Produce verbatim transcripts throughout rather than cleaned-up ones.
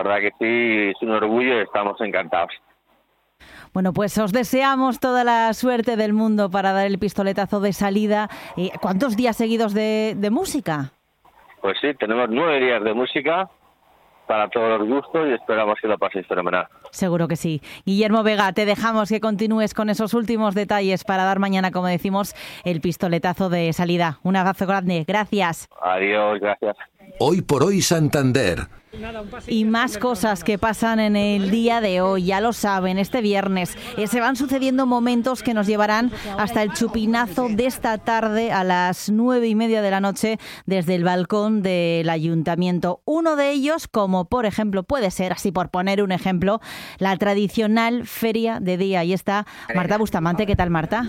La verdad que sí, es un orgullo y estamos encantados. Bueno, pues os deseamos toda la suerte del mundo para dar el pistoletazo de salida. ¿Cuántos días seguidos de, de música? Pues sí, tenemos nueve días de música para todos los gustos y esperamos que lo paséis fenomenal. Seguro que sí. Guillermo Vega, te dejamos que continúes con esos últimos detalles para dar mañana, como decimos, el pistoletazo de salida. Un abrazo grande. Gracias. Adiós, gracias. Hoy por hoy Santander. Y más cosas que pasan en el día de hoy, ya lo saben, este viernes eh, se van sucediendo momentos que nos llevarán hasta el chupinazo de esta tarde a las nueve y media de la noche desde el balcón del ayuntamiento. Uno de ellos, como por ejemplo, puede ser, así por poner un ejemplo, la tradicional feria de día. Ahí está Marta Bustamante. ¿Qué tal, Marta?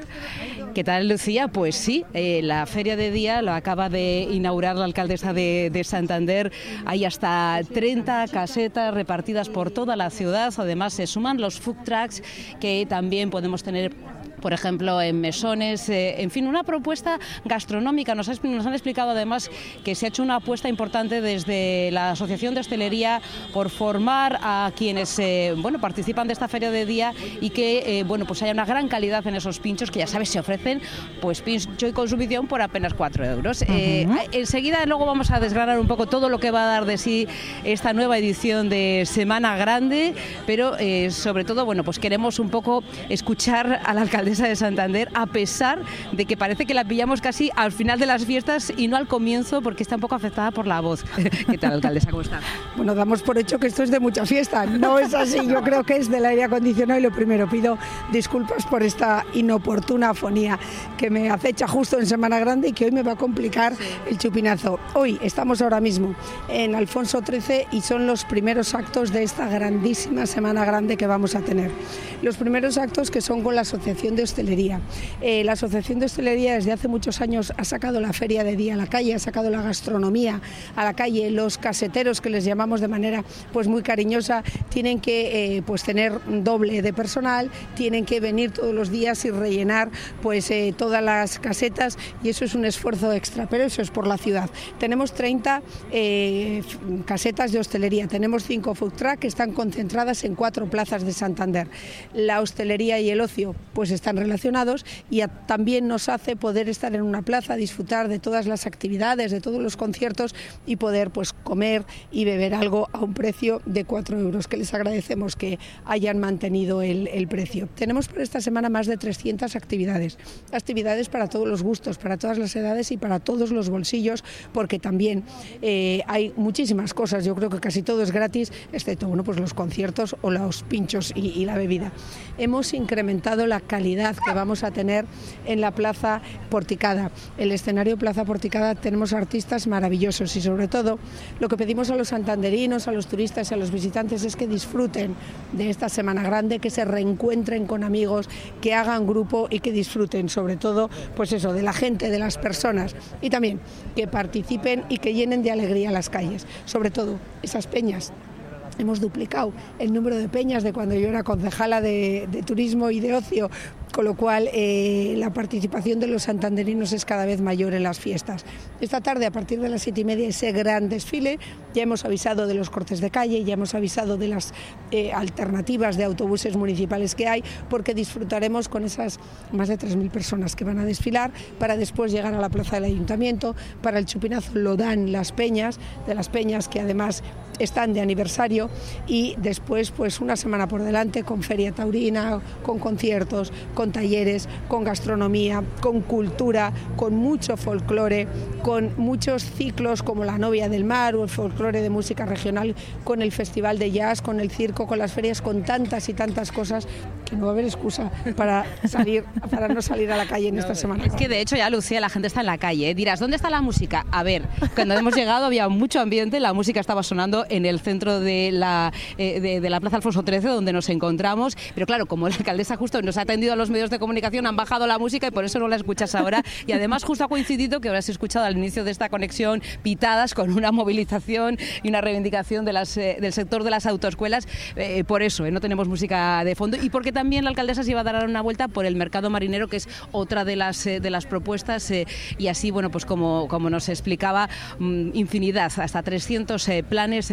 ¿Qué tal, Lucía? Pues sí, eh, la feria de día lo acaba de inaugurar la alcaldesa de, de Santander. Hay hasta treinta casetas repartidas por toda la ciudad. Además, se suman los food trucks que también podemos tener, por ejemplo, en mesones. Eh, en fin, una propuesta gastronómica. Nos, ha, nos han explicado además que se ha hecho una apuesta importante desde la Asociación de Hostelería por formar a quienes eh, bueno, participan de esta feria de día y que eh, bueno, pues haya una gran calidad en esos pinchos que, ya sabes, se ofrecen pues pincho y consumición por apenas cuatro euros. Uh-huh. Eh, enseguida luego vamos a desgranar un poco todo lo que va a dar de sí esta nueva edición de Semana Grande, pero eh, sobre todo, bueno, pues queremos un poco escuchar a la alcaldesa de Santander, a pesar de que parece que la pillamos casi al final de las fiestas y no al comienzo, porque está un poco afectada por la voz. ¿Qué tal, alcaldesa? ¿Cómo está? Bueno, damos por hecho que esto es de mucha fiesta. No es así, yo creo que es del aire acondicionado y lo primero, pido disculpas por esta inoportuna afonía que me acecha justo en Semana Grande y que hoy me va a complicar sí. el chupinazo. Hoy estamos ahora mismo en Alfonso trece y son los primeros actos de esta grandísima Semana Grande que vamos a tener. Los primeros actos que son con la Asociación de Hostelería. Eh, la Asociación de Hostelería desde hace muchos años ha sacado la feria de día a la calle, ha sacado la gastronomía a la calle. Los caseteros, que les llamamos de manera pues muy cariñosa, tienen que eh, pues tener doble de personal, tienen que venir todos los días y rellenar pues eh, todas las casetas, y eso es un esfuerzo extra, pero eso es por la ciudad. Tenemos treinta eh, casetas de hostelería, tenemos cinco food truck que están concentradas en cuatro plazas de Santander. La hostelería y el ocio pues están relacionados y a, también nos hace poder estar en una plaza, disfrutar de todas las actividades, de todos los conciertos y poder pues comer y beber algo a un precio de cuatro euros, que les agradecemos que hayan mantenido el, el precio. Tenemos por esta semana más de trescientas actividades, actividades para todos los gustos, para todas las edades y para todos los bolsillos, porque también eh, hay muchísimas cosas. Yo creo que casi todo es gratis, excepto bueno, pues los conciertos o los pinchos y, y la bebida. Hemos incrementado la calidad que vamos a tener en la Plaza Porticada. El escenario Plaza Porticada tenemos artistas maravillosos y sobre todo lo que pedimos a los santanderinos, a los turistas y a los visitantes es que disfruten de esta Semana Grande, que se reencuentren con amigos, que hagan grupo y que disfruten sobre todo pues eso, de la gente, de las personas, y también que participen y que llenen de alegría las calles, sobre todo esas peñas. Hemos duplicado el número de peñas de cuando yo era concejala de, de turismo y de ocio, con lo cual eh, la participación de los santanderinos es cada vez mayor en las fiestas. Esta tarde, a partir de las siete y media, ese gran desfile. Ya hemos avisado de los cortes de calle, ya hemos avisado de las eh, alternativas de autobuses municipales que hay, porque disfrutaremos con esas más de tres mil personas que van a desfilar para después llegar a la plaza del ayuntamiento. Para el chupinazo lo dan las peñas, de las peñas que además están de aniversario, y después pues una semana por delante con feria taurina, con conciertos, con talleres, con gastronomía, con cultura, con mucho folclore, con muchos ciclos como La Novia del Mar o el folclore de música regional, con el festival de jazz, con el circo, con las ferias, con tantas y tantas cosas que no va a haber excusa para salir, para no salir a la calle en esta semana. Es que de hecho ya, Lucía, la gente está en la calle, ¿eh? Dirás, ¿dónde está la música? A ver, cuando hemos llegado había mucho ambiente, la música estaba sonando en el centro de la, eh, de, de la Plaza Alfonso trece, donde nos encontramos, pero claro, como la alcaldesa justo nos ha atendido a los medios de comunicación, han bajado la música y por eso no la escuchas ahora, y además justo ha coincidido que habrás escuchado al inicio de esta conexión pitadas con una movilización y una reivindicación de las, eh, del sector de las autoescuelas, eh, por eso eh, no tenemos música de fondo, y porque también la alcaldesa se iba a dar una vuelta por el mercado marinero, que es otra de las, eh, de las propuestas, eh, y así, bueno, pues como, como nos explicaba, mmm, infinidad, hasta trescientos eh, planes eh,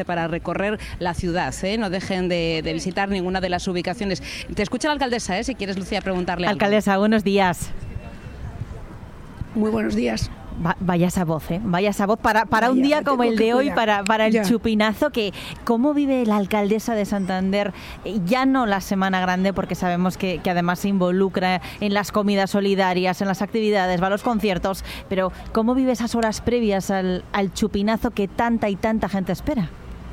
para recorrer la ciudad, ¿eh? No dejen de, de visitar ninguna de las ubicaciones. Te escucha la alcaldesa, ¿eh? Si quieres, Lucía, preguntarle algo. Alcaldesa, buenos días. Muy buenos días. Va, vaya esa voz, ¿eh? Vaya esa voz para, para un día como el de hoy, para, para el ya. chupinazo. Que, ¿cómo vive la alcaldesa de Santander? Ya no la Semana Grande, porque sabemos que, que además se involucra en las comidas solidarias, en las actividades, va a los conciertos, pero ¿cómo vive esas horas previas al, al chupinazo que tanta y tanta gente espera?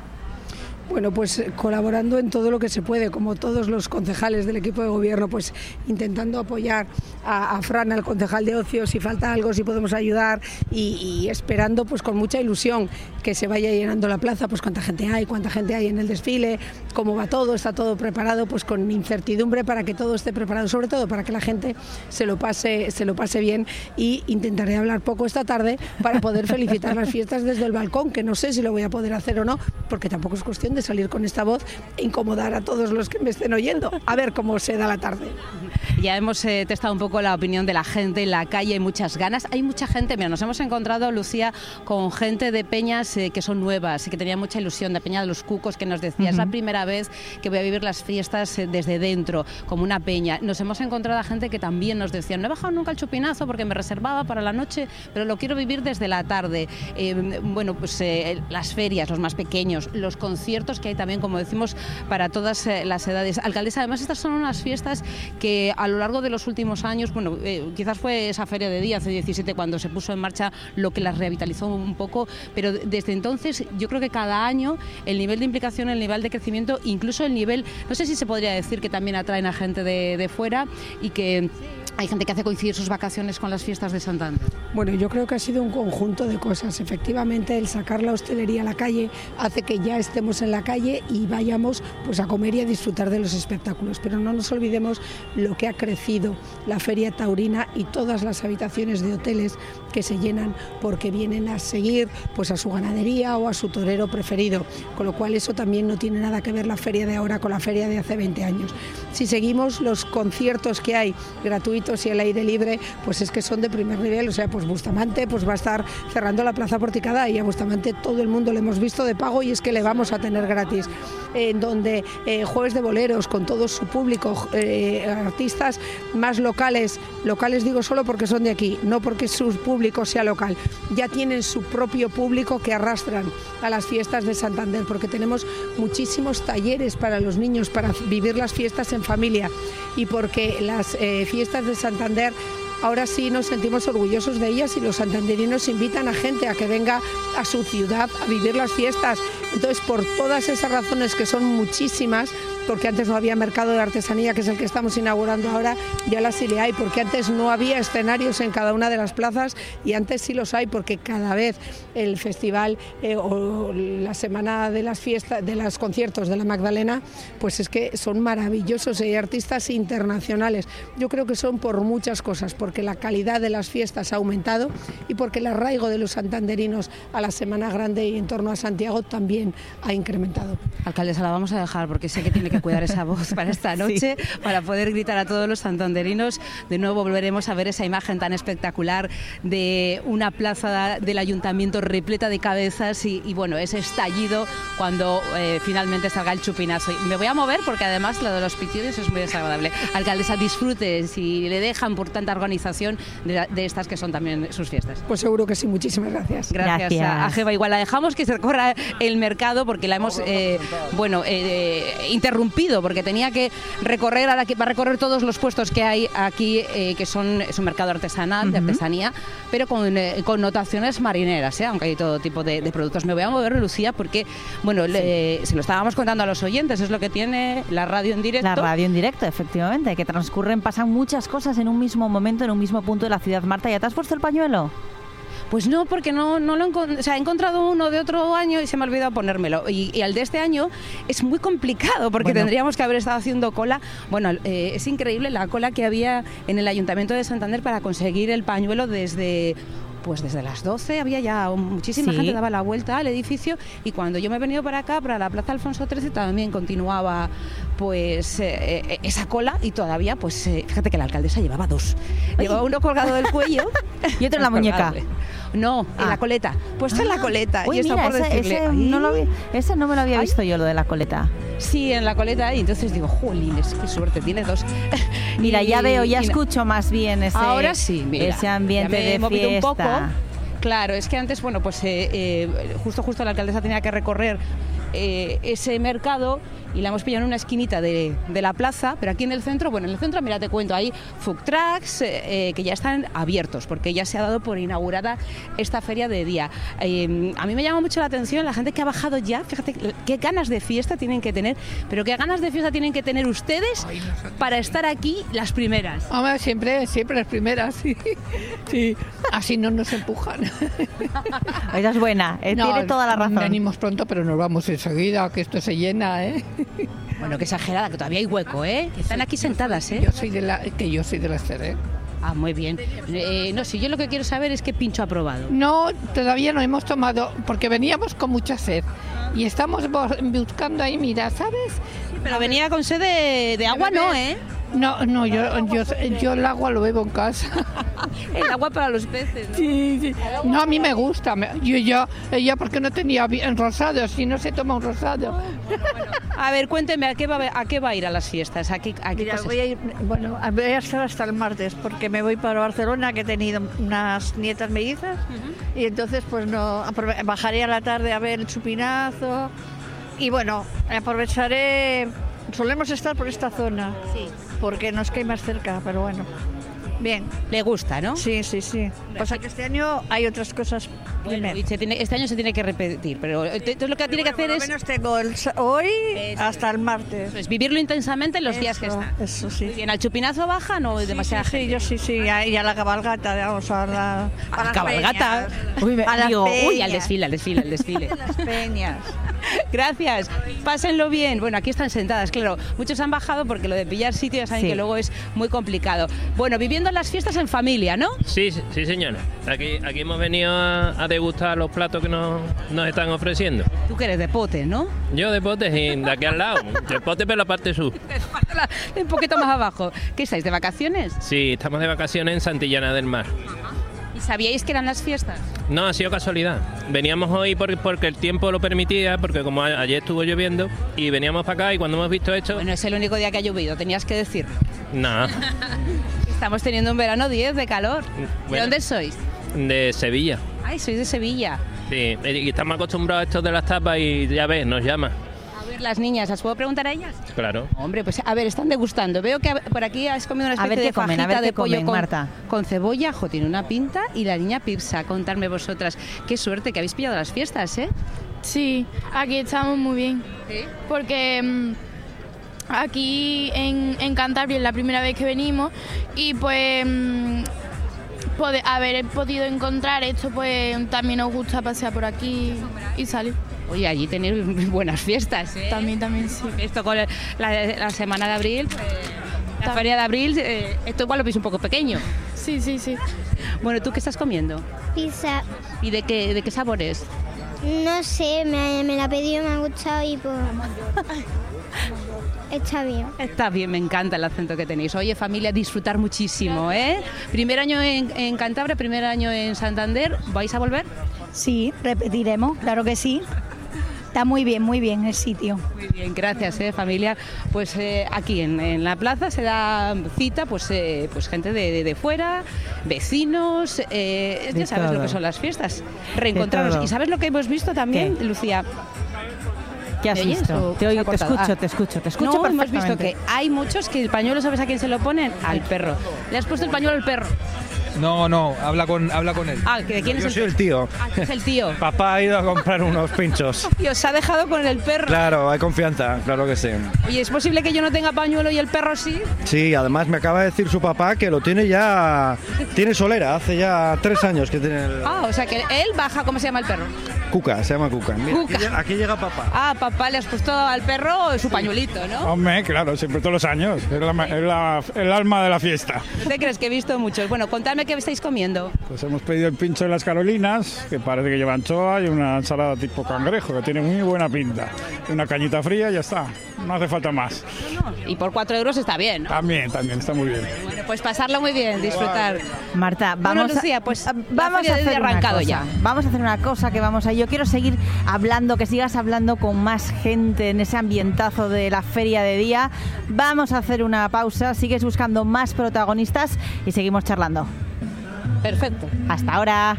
Bueno, pues colaborando en todo lo que se puede, como todos los concejales del equipo de gobierno, pues intentando apoyar a, a Fran, al concejal de ocio, si falta algo, si podemos ayudar, y, y esperando pues con mucha ilusión que se vaya llenando la plaza, pues cuánta gente hay, cuánta gente hay en el desfile, cómo va todo, está todo preparado, pues con incertidumbre para que todo esté preparado, sobre todo para que la gente se lo pase, se lo pase bien, y intentaré hablar poco esta tarde para poder felicitar las fiestas desde el balcón, que no sé si lo voy a poder hacer o no, porque tampoco es cuestión de salir con esta voz e incomodar a todos los que me estén oyendo. A ver cómo se da la tarde. Ya hemos eh, testado un poco la opinión de la gente en la calle, hay muchas ganas, hay mucha gente, mira, nos hemos encontrado, Lucía, con gente de peñas eh, que son nuevas y que tenían mucha ilusión, de Peña de los Cucos, que nos decía, uh-huh. es la primera vez que voy a vivir las fiestas eh, desde dentro, como una peña. Nos hemos encontrado a gente que también nos decía, no he bajado nunca el chupinazo porque me reservaba para la noche, pero lo quiero vivir desde la tarde. Eh, bueno, pues eh, las ferias, los más pequeños, los conciertos que hay también, como decimos, para todas eh, las edades. Alcaldesa, además estas son unas fiestas que a lo largo de los últimos años, bueno, eh, quizás fue esa Feria de Día, hace diecisiete, cuando se puso en marcha lo que las revitalizó un poco, pero desde entonces yo creo que cada año el nivel de implicación, el nivel de crecimiento, incluso el nivel, no sé si se podría decir que también atraen a gente de, de fuera y que hay gente que hace coincidir sus vacaciones con las fiestas de Santander. Bueno, yo creo que ha sido un conjunto de cosas. Efectivamente, el sacar la hostelería a la calle hace que ya estemos en la calle y vayamos pues a comer y a disfrutar de los espectáculos. Pero no nos olvidemos lo que ha crecido la Feria Taurina y todas las habitaciones de hoteles que se llenan porque vienen a seguir pues a su ganadería o a su torero preferido. Con lo cual eso también no tiene nada que ver la feria de ahora con la feria de hace veinte años. Si seguimos los conciertos que hay gratuitos y al aire libre, pues es que son de primer nivel. O sea, pues Bustamante pues va a estar cerrando la Plaza Porticada y a Bustamante todo el mundo lo hemos visto de pago y es que le vamos a tener gratis. En donde eh, jueves de boleros con todo su público, eh, artistas más locales, locales digo solo porque son de aquí, no porque su público sea local, ya tienen su propio público que arrastran a las fiestas de Santander, porque tenemos muchísimos talleres para los niños para vivir las fiestas en familia y porque las eh, fiestas de Santander ahora sí nos sentimos orgullosos de ellas y los santanderinos invitan a gente a que venga a su ciudad a vivir las fiestas. Entonces, por todas esas razones, que son muchísimas, porque antes no había mercado de artesanía, que es el que estamos inaugurando ahora, ya las sí le hay, porque antes no había escenarios en cada una de las plazas y antes sí los hay, porque cada vez el festival eh, o la semana de las fiestas, de los conciertos de la Magdalena, pues es que son maravillosos y hay artistas internacionales. Yo creo que son por muchas cosas, porque la calidad de las fiestas ha aumentado y porque el arraigo de los santanderinos a la Semana Grande y en torno a Santiago también ha incrementado. Alcaldesa, la vamos a dejar porque sé que tiene que cuidar esa voz para esta noche, sí, para poder gritar a todos los santanderinos. De nuevo volveremos a ver esa imagen tan espectacular de una plaza del ayuntamiento repleta de cabezas y, y bueno, ese estallido cuando eh, finalmente salga el chupinazo. Y me voy a mover porque además lo de los pitidos es muy desagradable. Alcaldesa, disfrute si le dejan por tanta organización de, de estas que son también sus fiestas. Pues seguro que sí, muchísimas gracias. Gracias, gracias. A, a Geba. Igual la dejamos que se recorra el mercado porque la hemos eh, bueno eh, interrumpido porque tenía que recorrer, ahora que va a recorrer todos los puestos que hay aquí, eh, que son, es un mercado artesanal, uh-huh, de artesanía, pero con eh, connotaciones marineras, ¿eh? Aunque hay todo tipo de, de productos. Me voy a mover, Lucía, porque, bueno, sí, le, se lo estábamos contando a los oyentes, es lo que tiene la radio en directo. La radio en directo, efectivamente, que transcurren, pasan muchas cosas en un mismo momento, en un mismo punto de la ciudad. Marta, ¿ya te has puesto el pañuelo? Pues no, porque no, no lo he encontrado, o sea, he encontrado uno de otro año y se me ha olvidado ponérmelo. Y, y al de este año es muy complicado porque bueno, tendríamos que haber estado haciendo cola. Bueno, eh, es increíble la cola que había en el Ayuntamiento de Santander para conseguir el pañuelo desde... Pues desde las doce había ya muchísima sí. gente, daba la vuelta al edificio y cuando yo me he venido para acá, para la Plaza Alfonso trece, también continuaba pues eh, esa cola y todavía, pues eh, fíjate que la alcaldesa llevaba dos. Llevaba uno colgado del cuello y otro en la muñeca. No, en Ah. la coleta. Puesto en la coleta. Uy, y está mira, por ese, decirle, ese "Ay". no lo vi- ese no me lo había Ay. visto yo, lo de la coleta. Sí, en la coleta. Y entonces digo, jolines, qué suerte, tiene dos. Mira, Y- ya veo, ya y- escucho más bien ese, Ahora sí, mira, ese ambiente ya me he de movido fiesta. un poco. Claro, es que antes, bueno, pues eh, eh, justo justo la alcaldesa tenía que recorrer eh, ese mercado y la hemos pillado en una esquinita de, de la plaza, pero aquí en el centro, bueno, en el centro, mira, te cuento, hay food trucks eh, que ya están abiertos, porque ya se ha dado por inaugurada esta feria de día. Eh, a mí me llama mucho la atención la gente que ha bajado ya, fíjate qué ganas de fiesta tienen que tener, pero qué ganas de fiesta tienen que tener ustedes para estar aquí las primeras. Hombre, siempre, siempre las primeras, sí. Sí, así no nos empujan. Esa es buena, eh, No, tiene toda la razón. Venimos pronto, pero nos vamos enseguida, que esto se llena, ¿eh? Bueno, qué exagerada, que todavía hay hueco, ¿eh? Están aquí sentadas, ¿eh? Yo soy de la, que yo soy de la Esther, ¿eh? Ah, muy bien. Eh, no, si yo lo que quiero saber es qué pincho ha probado. No, todavía no hemos tomado, porque veníamos con mucha sed. Y estamos bo- buscando ahí, mira, ¿sabes? Pero venía con sed de, de agua, ¿no, eh? No, no, yo, yo, yo el agua lo bebo en casa. El agua para los peces, ¿no? Sí, sí. No, a mí me gusta. me- Yo, yo, ella porque no tenía bien rosado, si no se toma un rosado. A ver, cuénteme, ¿a qué va a, qué va a ir a las fiestas? ¿A qué, a qué Mira, cosas? voy a ir, bueno, voy a estar hasta el martes porque me voy para Barcelona, que he tenido unas nietas mellizas y entonces pues no aprove- bajaré a la tarde a ver el chupinazo y bueno, aprovecharé, solemos estar por esta zona, Sí. porque nos cae más cerca, pero bueno, bien, Le gusta, ¿no? sí, sí, sí. Pasa que este año hay otras cosas Bueno, primero. y se tiene- este año se tiene que repetir, pero eh, entonces lo que tiene que Por hacer lo es, menos tengo el sa- hoy Eso hasta el martes. es vivirlo intensamente en los días que Eso, están. Eso sí. Muy bien, ¿al chupinazo baja no Sí, demasiada sí, sí, gente? yo sí, sí, y a, y a la cabalgata, vamos a la A la las cabalgata. peñas. Uy, me- a las digo, uy, Uy, al peñas. desfile, al desfile, al desfile. Las peñas. Gracias, pásenlo bien. Bueno, aquí están sentadas, claro. Muchos han bajado porque lo de pillar sitio ya saben Sí. que luego es muy complicado. Bueno, viviendo las fiestas en familia, ¿no? Sí, sí señora. Aquí, aquí hemos venido a, a degustar los platos que nos, nos están ofreciendo. Tú que eres de pote, ¿no? Yo de Potes y de aquí al lado. De Potes pero la parte sur. Un poquito más abajo. ¿Qué estáis, de vacaciones? Sí, estamos de vacaciones en Santillana del Mar. ¿Y sabíais que eran las fiestas? No, ha sido casualidad. Veníamos hoy por- porque el tiempo lo permitía, porque como a- ayer estuvo lloviendo, y veníamos para acá y cuando hemos visto esto, Bueno, es el único día que ha llovido, tenías que decir. nada, Estamos teniendo un verano diez de calor. ¿De Bueno. dónde sois? de Sevilla. Ay, sois de Sevilla. Sí, y estamos acostumbrados a esto de las tapas y ya ves, nos llama. A ver, las niñas, ¿las puedo preguntar a ellas? Claro. Hombre, pues a ver, están degustando. Veo que por aquí has comido una A ver especie qué de comen, a fajita ver qué de pollo comen, con, Marta. con cebolla. Jo, tiene una pinta. Y la niña pizza. Contadme vosotras. Qué suerte que habéis pillado las fiestas, ¿eh? Sí, aquí estamos muy bien. Porque mm, aquí en, en Cantabria es la primera vez que venimos y pues mm, pode- haber podido encontrar esto, pues también nos gusta pasear por aquí y salir. Oye, allí tenéis buenas fiestas, ¿eh? También, también sí. Esto con la, la semana de abril, pues, la feria de abril, eh, esto igual lo veis un poco pequeño. Sí, sí, sí. Bueno, ¿tú qué estás comiendo? Pizza, ¿Y de qué, de qué sabor es? no sé, me, me la pedí, me ha gustado y pues está bien. Está bien, me encanta el acento que tenéis. Oye, familia, disfrutar muchísimo, ¿eh? Primer año en, en Cantabria, primer año en Santander. ¿Vais a volver? Sí, repetiremos, claro que sí. Está muy bien, muy bien el sitio. Muy bien, gracias, ¿eh, familia. Pues eh, aquí en, en la plaza se da cita, pues, eh, pues gente de, de, de fuera, vecinos, eh, De ya sabes todo. lo que son las fiestas, reencontrarnos. todo. ¿Y sabes lo que hemos visto también, ¿Qué? Lucía? ¿Qué has ¿Me oyes visto? o Te se ha oigo, te cortado? escucho, Ah. te escucho, te escucho No, hemos visto perfectamente. que hay muchos que el pañuelo, ¿sabes a quién se lo ponen? Al perro. ¿Le has puesto el pañuelo al perro? No, no, habla con, habla con él. Ah, ¿de quién es Yo el soy el tío. Ah, es el tío. Papá ha ido a comprar unos pinchos. Y os ha dejado con el perro. Claro, hay confianza, claro que sí. Oye, ¿es posible que yo no tenga pañuelo y el perro sí? Sí, además me acaba de decir su papá que lo tiene ya... Tiene solera, hace ya tres años que tiene el... Ah, o sea que él baja, ¿cómo se llama el perro? Cuca, se llama Cuca. Mira, Cuca. Aquí, llega, aquí llega papá. Ah, papá, le has puesto al perro su pañuelito, ¿no? Hombre, claro, siempre todos los años. Es, la, es la- el alma de la fiesta. ¿No te crees que he visto muchos? Bueno, contadme qué estáis comiendo. Pues hemos pedido el pincho de las Carolinas, que parece que lleva anchoa, y una ensalada tipo cangrejo, que tiene muy buena pinta. Y una cañita fría y ya está. No hace falta más. Y por cuatro euros está bien, ¿no? También, también, está muy bien. Bueno, Pues pasarlo muy bien, disfrutar. Marta, vamos bueno, Lucía, pues a, vamos a hacer una cosa. Ya. Vamos a hacer una cosa que vamos a... Yo quiero seguir hablando, que sigas hablando con más gente en ese ambientazo de la feria de día. Vamos a hacer una pausa, sigues buscando más protagonistas y seguimos charlando. Perfecto. Hasta ahora.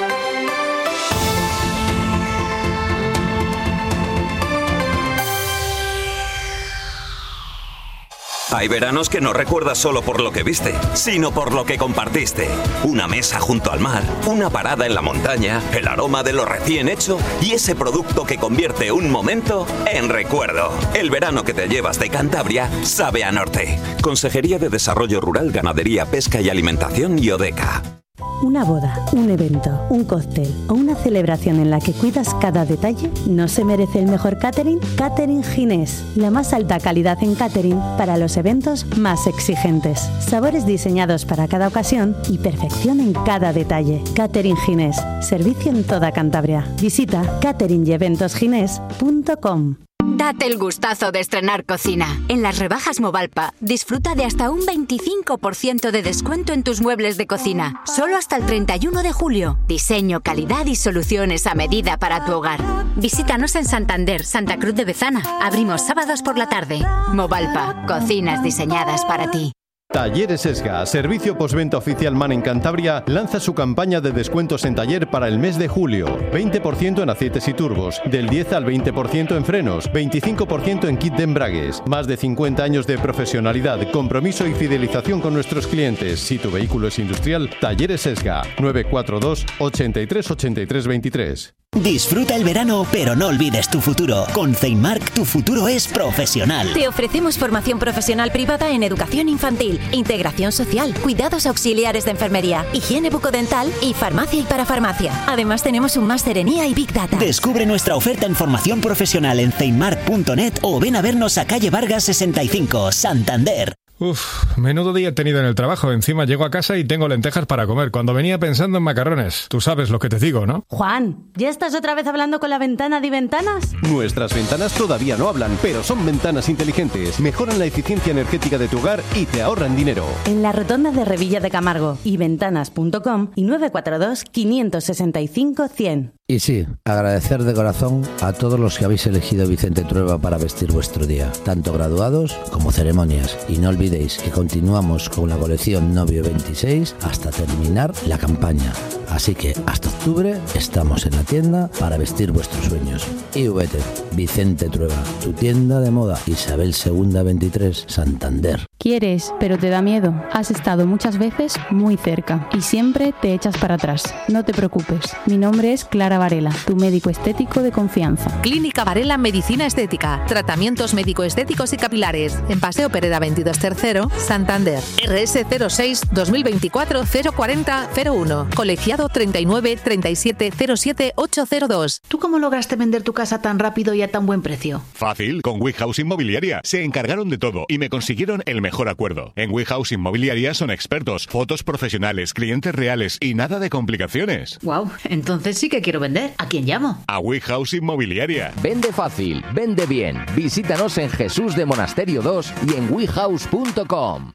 Hay veranos que no recuerdas solo por lo que viste, sino por lo que compartiste. Una mesa junto al mar, una parada en la montaña, el aroma de lo recién hecho y ese producto que convierte un momento en recuerdo. El verano que te llevas de Cantabria sabe a norte. Consejería de Desarrollo Rural, Ganadería, Pesca y Alimentación y Odeca. Una boda, un evento, un cóctel o una celebración en la que cuidas cada detalle, ¿no se merece el mejor catering? Catering Ginés, la más alta calidad en catering para los eventos más exigentes. Sabores diseñados para cada ocasión y perfección en cada detalle. Catering Ginés, servicio en toda Cantabria. Visita catering y eventos ginés punto com. Date el gustazo de estrenar cocina. En las rebajas Movalpa, disfruta de hasta un veinticinco por ciento de descuento en tus muebles de cocina. Solo hasta el treinta y uno de julio. Diseño, calidad y soluciones a medida para tu hogar. Visítanos en Santander, Santa Cruz de Bezana. Abrimos sábados por la tarde. Movalpa, cocinas diseñadas para ti. Talleres Esga, servicio postventa oficial MAN en Cantabria, lanza su campaña de descuentos en taller para el mes de julio. veinte por ciento en aceites y turbos, del diez al veinte por ciento en frenos, veinticinco por ciento en kit de embragues. Más de cincuenta años de profesionalidad, compromiso y fidelización con nuestros clientes. Si tu vehículo es industrial, Talleres Esga, nueve cuatro dos, ochenta y tres, ochenta y tres, veintitrés. Disfruta el verano, pero no olvides tu futuro. Con Ceinmark, tu futuro es profesional. Te ofrecemos formación profesional privada en educación infantil, integración social, cuidados auxiliares de enfermería, higiene bucodental y farmacia y parafarmacia. Además tenemos un máster en I A y Big Data. Descubre nuestra oferta en formación profesional en ceinmark punto net o ven a vernos a calle Vargas sesenta y cinco, Santander. Uf, menudo día he tenido en el trabajo. Encima llego a casa y tengo lentejas para comer, cuando venía pensando en macarrones. Tú sabes lo que te digo, ¿no? Juan, ¿ya estás otra vez hablando con la ventana de ventanas? Nuestras ventanas todavía no hablan, pero son ventanas inteligentes. Mejoran la eficiencia energética de tu hogar y te ahorran dinero. En la rotonda de Revilla de Camargo y ventanas punto com y nueve cuatro dos, cinco seis cinco, cien. Y sí, agradecer de corazón a todos los que habéis elegido Vicente Trueba para vestir vuestro día, tanto graduados como ceremonias. Y no olvidéis que continuamos con la colección Novio veintiséis hasta terminar la campaña. Así que hasta octubre estamos en la tienda para vestir vuestros sueños. I V T, Vicente Trueba, tu tienda de moda, Isabel segunda veintitrés, Santander. Quieres, pero te da miedo. Has estado muchas veces muy cerca y siempre te echas para atrás. No te preocupes. Mi nombre es Clara Varela, tu médico estético de confianza. Clínica Varela Medicina Estética. Tratamientos médico-estéticos y capilares. En Paseo Pereda veintidós Tercero, Santander. R S cero seis, dos mil veinticuatro, cero cuarenta, cero uno. Colegiado treinta y nueve, treinta y siete, cero siete, ocho cero dos. ¿Tú cómo lograste vender tu casa tan rápido y a tan buen precio? Fácil, con WeHouse Inmobiliaria. Se encargaron de todo y me consiguieron el mejor acuerdo. En WeHouse Inmobiliaria son expertos, fotos profesionales, clientes reales y nada de complicaciones. Wow, entonces sí que quiero vender. ¿A quién llamo? A WeHouse Inmobiliaria. Vende fácil, vende bien. Visítanos en Jesús de Monasterio dos y en wehouse punto com.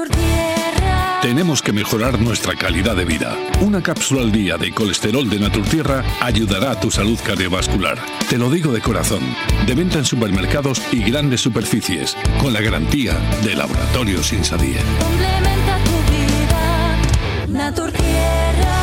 Tenemos que mejorar nuestra calidad de vida. Una cápsula al día de colesterol de Naturtierra ayudará a tu salud cardiovascular. Te lo digo de corazón. De venta en supermercados y grandes superficies, con la garantía de Laboratorios Insadie. Complementa tu vida, Naturtierra.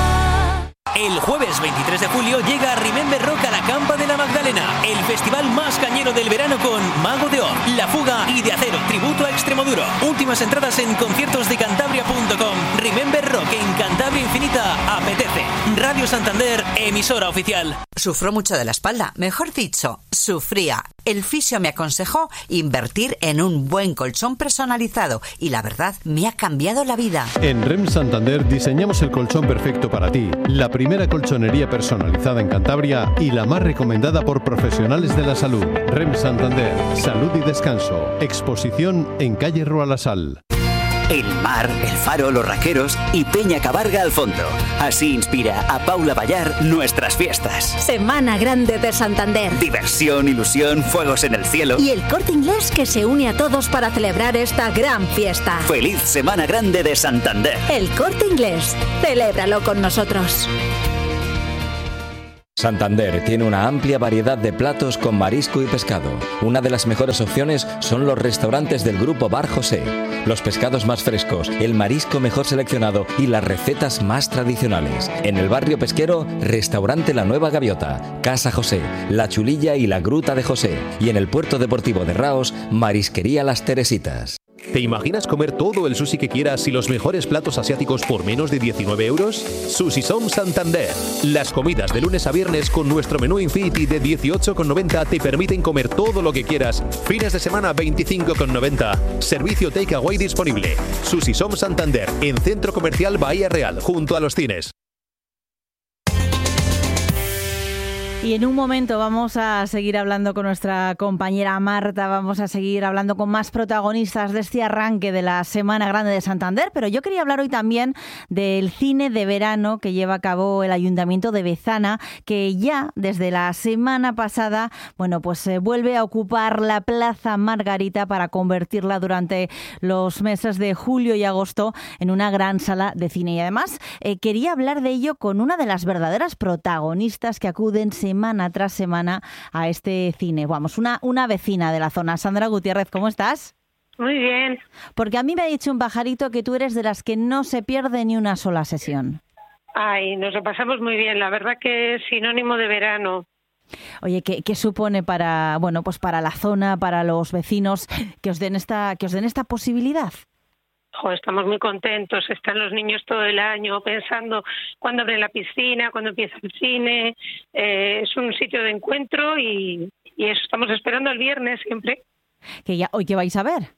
El jueves veintitrés de julio llega Remember Rock a la Campa de la Magdalena, el festival más cañero del verano con Mago de Oz, La Fuga y De Acero, tributo a Extremoduro. Últimas entradas en conciertos de cantabria punto com. Remember Rock en Cantabria Infinita apetece. Radio Santander, emisora oficial. Sufro mucho de la espalda, mejor dicho, sufría. El fisio me aconsejó invertir en un buen colchón personalizado y la verdad me ha cambiado la vida. En R E M Santander diseñamos el colchón perfecto para ti, la primera colchonería personalizada en Cantabria y la más recomendada por profesionales de la salud. R E M Santander, salud y descanso. Exposición en calle Rualasal. el mar, el faro, los raqueros y Peña Cabarga al fondo. Así inspira a Paula Ballar nuestras fiestas. Semana Grande de Santander. Diversión, ilusión, fuegos en el cielo. Y el Corte Inglés que se une a todos para celebrar esta gran fiesta. ¡Feliz Semana Grande de Santander! El Corte Inglés. Celébralo con nosotros. Santander tiene una amplia variedad de platos con marisco y pescado. Una de las mejores opciones son los restaurantes del Grupo Bar José. Los pescados más frescos, el marisco mejor seleccionado y las recetas más tradicionales. En el barrio pesquero, Restaurante La Nueva Gaviota, Casa José, La Chulilla y La Gruta de José. Y en el puerto deportivo de Raos, Marisquería Las Teresitas. ¿Te imaginas comer todo el sushi que quieras y los mejores platos asiáticos por menos de diecinueve euros? Sushi Som Santander. Las comidas de lunes a viernes con nuestro menú Infinity de dieciocho con noventa te permiten comer todo lo que quieras. Fines de semana veinticinco con noventa. Servicio takeaway disponible. Sushi Som Santander, en Centro Comercial Bahía Real, junto a los cines. Y en un momento vamos a seguir hablando con nuestra compañera Marta, vamos a seguir hablando con más protagonistas de este arranque de la Semana Grande de Santander, pero yo quería hablar hoy también del cine de verano que lleva a cabo el Ayuntamiento de Bezana, que ya desde la semana pasada, bueno, pues se vuelve a ocupar la Plaza Margarita para convertirla durante los meses de julio y agosto en una gran sala de cine. Y además eh, quería hablar de ello con una de las verdaderas protagonistas que acuden semana tras semana a este cine. Vamos, una, una vecina de la zona. Sandra Gutiérrez, ¿cómo estás? Muy bien. Porque a mí me ha dicho un pajarito que tú eres de las que no se pierde ni una sola sesión. Ay, nos lo pasamos muy bien. La verdad que es sinónimo de verano. Oye, ¿qué, qué supone para, bueno, pues para la zona, para los vecinos, que os den esta, que os den esta posibilidad? Jo, estamos muy contentos, están los niños todo el año pensando cuándo abre la piscina, cuándo empieza el cine, eh, es un sitio de encuentro y, y eso estamos esperando el viernes siempre. ¿Que ya, ¿Hoy qué vais a ver?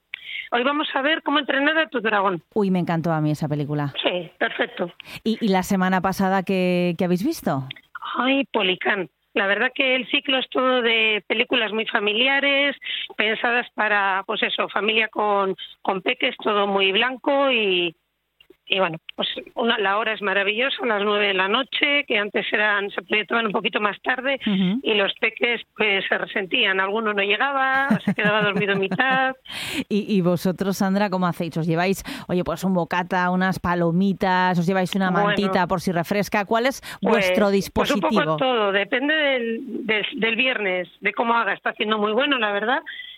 Hoy vamos a ver Cómo entrenar a tu dragón. Uy, me encantó a mí esa película. Sí, perfecto. ¿Y, y la semana pasada qué, qué habéis visto? Ay, Policán. La verdad que el ciclo es todo de películas muy familiares, pensadas para, pues eso, familia con, con peques, todo muy blanco y, y bueno, pues una, la hora es maravillosa, a las nueve de la noche, que antes eran se proyectaban un poquito más tarde uh-huh. y los peques pues se resentían, alguno no llegaba, se quedaba dormido en mitad. ¿Y, y vosotros, Sandra, cómo hacéis? ¿Os lleváis, oye, pues un bocata, unas palomitas, os lleváis una mantita bueno, por si refresca? ¿Cuál es pues, vuestro dispositivo? Pues un poco todo, depende del, del, del viernes, de cómo haga, está haciendo muy bueno, la verdad.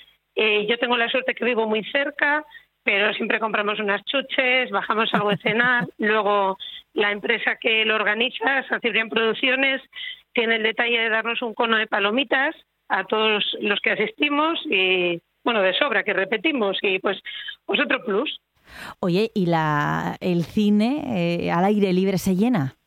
Eh, yo tengo la suerte que vivo muy cerca, pero siempre compramos unas chuches, bajamos algo de cenar, luego la empresa que lo organiza, San Ciprián Producciones, tiene el detalle de darnos un cono de palomitas a todos los que asistimos y, bueno, de sobra, que repetimos, y pues, pues otro plus. Oye, ¿y la el cine eh, al aire libre se llena?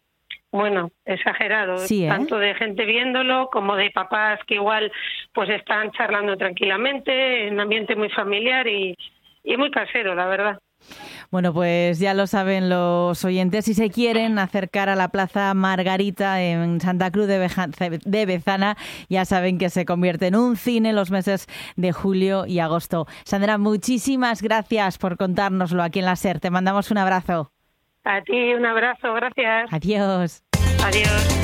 Bueno, exagerado, sí, ¿eh? Tanto de gente viéndolo como de papás que igual pues están charlando tranquilamente, en un ambiente muy familiar y Y muy casero, la verdad. Bueno, pues ya lo saben los oyentes. Si se quieren acercar a la Plaza Margarita en Santa Cruz de, Beja, de Bezana, ya saben que se convierte en un cine los meses de julio y agosto. Sandra, muchísimas gracias por contárnoslo aquí en la SER. Te mandamos un abrazo. A ti un abrazo, gracias. Adiós. Adiós.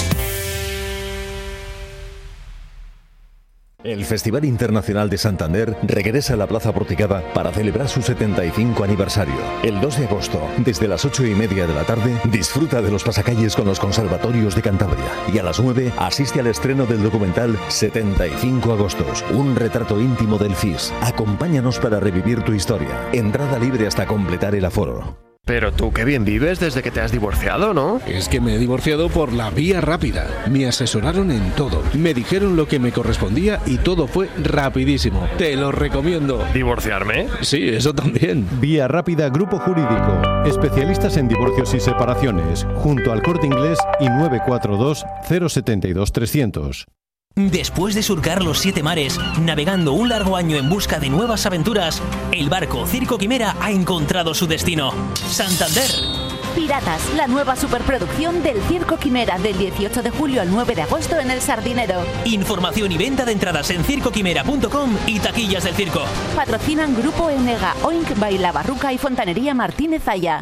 El Festival Internacional de Santander regresa a la Plaza Porticada para celebrar su setenta y cinco aniversario. El dos de agosto, desde las ocho y media de la tarde, disfruta de los pasacalles con los conservatorios de Cantabria. Y a las nueve, asiste al estreno del documental setenta y cinco agostos, un retrato íntimo del F I S. Acompáñanos para revivir tu historia. Entrada libre hasta completar el aforo. Pero tú qué bien vives desde que te has divorciado, ¿no? Es que me he divorciado por la vía rápida. Me asesoraron en todo. Me dijeron lo que me correspondía y todo fue rapidísimo. Te lo recomiendo. ¿Divorciarme? Sí, eso también. Vía Rápida Grupo Jurídico. Especialistas en divorcios y separaciones. Junto al Corte Inglés y nueve cuatro dos, cero siete dos, tres cero cero. Después de surcar los siete mares, navegando un largo año en busca de nuevas aventuras, el barco Circo Quimera ha encontrado su destino, Santander. Piratas, la nueva superproducción del Circo Quimera, del dieciocho de julio al nueve de agosto en El Sardinero. Información y venta de entradas en circo quimera punto com y taquillas del circo. Patrocinan Grupo Enega, Oink, Bailabarruca y Fontanería Martínez Aya.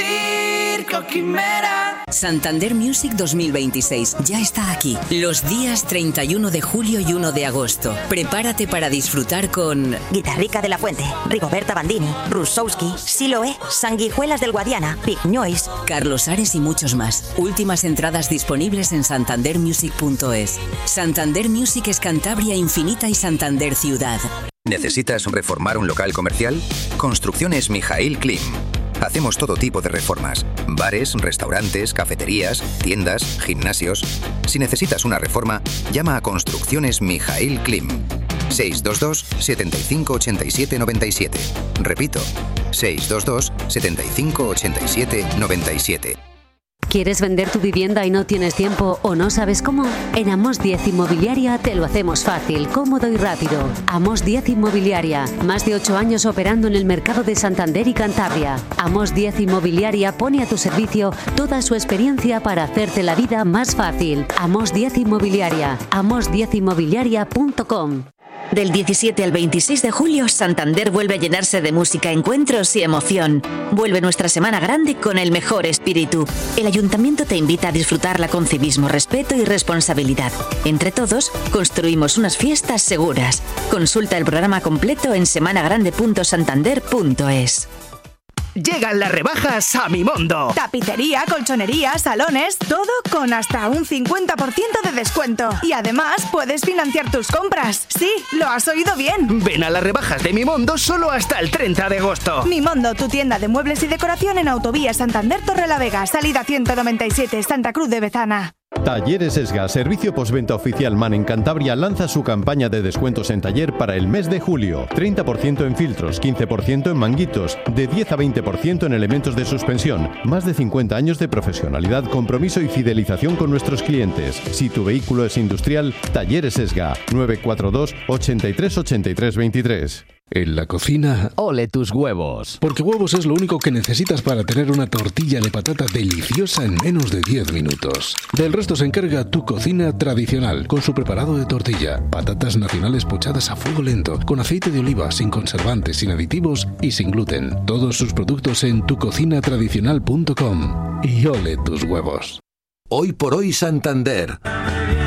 Circo Quimera. Santander Music dos mil veintiséis ya está aquí. Los días treinta y uno de julio y uno de agosto. Prepárate para disfrutar con Guitarrica de la Fuente, Rigoberta Bandini, Rusowski, Siloé, Sanguijuelas del Guadiana, Big Noise, Carlos Ares y muchos más. Últimas entradas disponibles en santander music punto es. Santander Music es Cantabria infinita y Santander ciudad. ¿Necesitas reformar un local comercial? Construcciones Mijail Klim. Hacemos todo tipo de reformas: bares, restaurantes, cafeterías, tiendas, gimnasios. Si necesitas una reforma, llama a Construcciones Mijail Klim. seis dos dos, siete cinco ocho siete nueve siete. Repito, seis dos dos, siete cinco ocho siete nueve siete. ¿Quieres vender tu vivienda y no tienes tiempo o no sabes cómo? En Amos diez Inmobiliaria te lo hacemos fácil, cómodo y rápido. Amos diez Inmobiliaria, más de ocho años operando en el mercado de Santander y Cantabria. Amos diez Inmobiliaria pone a tu servicio toda su experiencia para hacerte la vida más fácil. Amos diez Inmobiliaria, amos diez inmobiliaria punto com. Del diecisiete al veintiséis de julio, Santander vuelve a llenarse de música, encuentros y emoción. Vuelve nuestra semana grande con el mejor espíritu. El Ayuntamiento te invita a disfrutarla con civismo, respeto y responsabilidad. Entre todos, construimos unas fiestas seguras. Consulta el programa completo en semanagrande punto santander punto es. Llegan las rebajas a Mimondo. Tapicería, colchonería, salones, todo con hasta un cincuenta por ciento de descuento. Y además puedes financiar tus compras. Sí, lo has oído bien. Ven a las rebajas de Mimondo solo hasta el treinta de agosto. Mimondo, tu tienda de muebles y decoración en Autovía Santander Torrelavega, salida ciento noventa y siete, Santa Cruz de Bezana. Talleres Esga, servicio postventa oficial MAN en Cantabria, lanza su campaña de descuentos en taller para el mes de julio. treinta por ciento en filtros, quince por ciento en manguitos, de diez a veinte por ciento en elementos de suspensión. Más de cincuenta años de profesionalidad, compromiso y fidelización con nuestros clientes. Si tu vehículo es industrial, Talleres Esga, nueve cuatro dos, ochenta y tres, ochenta y tres, veintitrés. En la cocina, ole tus huevos. Porque huevos es lo único que necesitas para tener una tortilla de patata deliciosa en menos de diez minutos. Del resto se encarga Tu Cocina Tradicional, con su preparado de tortilla, patatas nacionales pochadas a fuego lento, con aceite de oliva, sin conservantes, sin aditivos y sin gluten. Todos sus productos en tu cocina tradicional punto com. Y ole tus huevos. Hoy por hoy Santander.